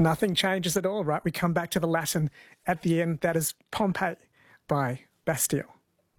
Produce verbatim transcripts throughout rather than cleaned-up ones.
Nothing changes at all, right? We come back to the Latin at the end. That is Pompeii by Bastille.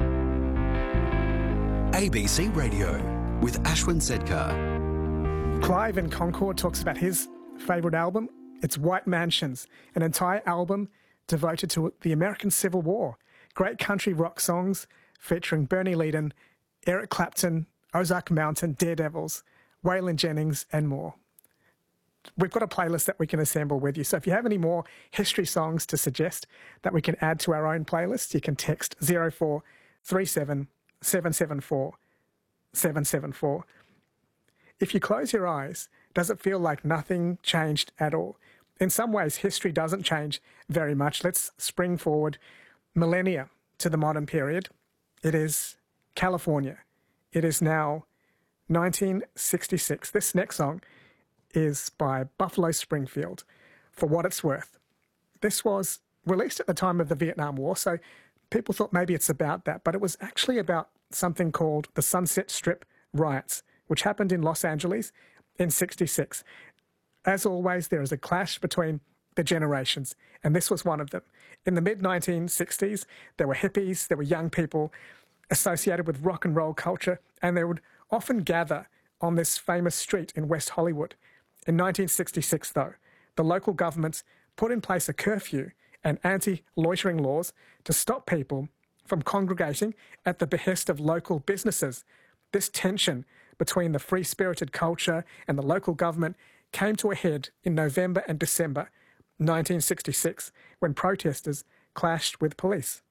A B C Radio with Ashwin Sedkar. Clive in Concord talks about his favourite album. It's White Mansions, an entire album devoted to the American Civil War. Great country rock songs featuring Bernie Leadon, Eric Clapton, Ozark Mountain, Daredevils, Waylon Jennings and more. We've got a playlist that we can assemble with you. So if you have any more history songs to suggest that we can add to our own playlist, you can text zero four three seven seven seven four seven seven four. If you close your eyes, does it feel like nothing changed at all? In some ways, history doesn't change very much. Let's spring forward millennia to the modern period. It is California. It is now nineteen sixty-six. This next song is by Buffalo Springfield, For What It's Worth. This was released at the time of the Vietnam War, so people thought maybe it's about that, but it was actually about something called the Sunset Strip riots, which happened in Los Angeles in sixty-six. As always, there is a clash between the generations, and this was one of them. In the mid nineteen sixties, there were hippies, there were young people associated with rock and roll culture, and they would often gather on this famous street in West Hollywood. In nineteen sixty-six, though, the local governments put in place a curfew and anti-loitering laws to stop people from congregating at the behest of local businesses. This tension between the free-spirited culture and the local government came to a head in November and December nineteen sixty-six when protesters clashed with police.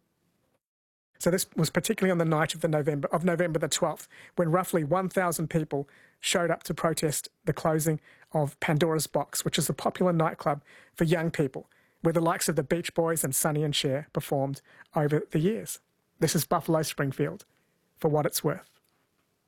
So this was particularly on the night of the November of November the twelfth, when roughly one thousand people showed up to protest the closing of Pandora's Box, which is a popular nightclub for young people, where the likes of the Beach Boys and Sonny and Cher performed over the years. This is Buffalo Springfield, For What It's Worth.